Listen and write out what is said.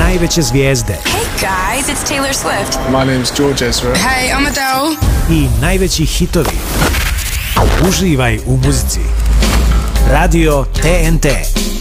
najveće zvijezde. Hey guys, it's Taylor Swift. My name's George Ezra. Hey, I'm Adele. I najveći hitovi. Uživaj u muzici. Radio TNT.